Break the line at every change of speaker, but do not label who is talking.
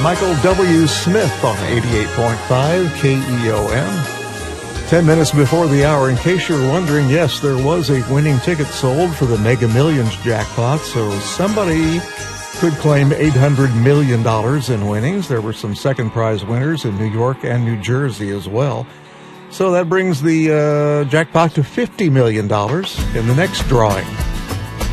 Michael W. Smith on 88.5 KEOM. 10 minutes before the hour, in case you're wondering, yes, there was a winning ticket sold for the Mega Millions jackpot, so somebody could claim $800 million in winnings. There were some second prize winners in New York and New Jersey as well. So that brings the jackpot to $50 million in the next drawing.